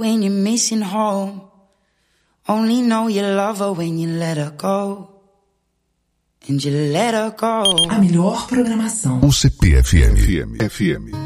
When you're missing home, only know you love her when you let her go. And you let her go. A melhor programação. UCP FM.